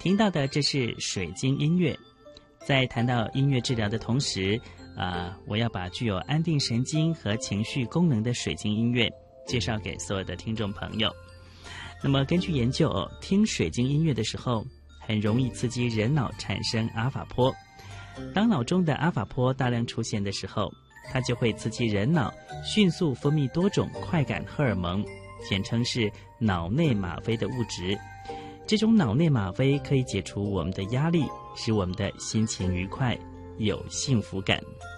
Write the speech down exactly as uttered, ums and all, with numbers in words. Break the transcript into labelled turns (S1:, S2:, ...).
S1: 听到的这是水晶音乐。在谈到音乐治疗的同时，啊、呃，我要把具有安定神经和情绪功能的水晶音乐介绍给所有的听众朋友。那么根据研究哦，听水晶音乐的时候，很容易刺激人脑产生阿尔法波。当脑中的阿尔法波大量出现的时候，它就会刺激人脑迅速分泌多种快感荷尔蒙，简称是脑内吗啡的物质。这种脑内吗啡可以解除我们的压力，使我们的心情愉快，有幸福感。